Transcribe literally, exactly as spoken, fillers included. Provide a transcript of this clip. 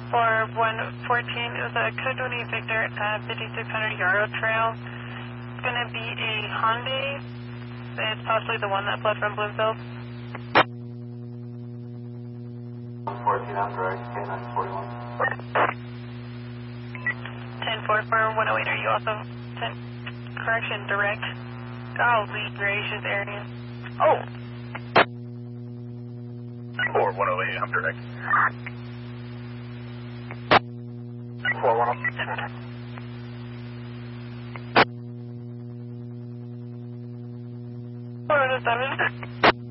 For one fourteen, it was a Code twenty Victor at fifty-six hundred Yarrow Trail. It's going to be a Hyundai. It's possibly the one that fled from Bloomfield. fourteen, I'm direct, K nine forty-one. ten four four one oh eight, are you also ten? Correction, direct. Golly gracious, area. Oh! four one oh eight, I'm direct. four one oh. four one oh seven.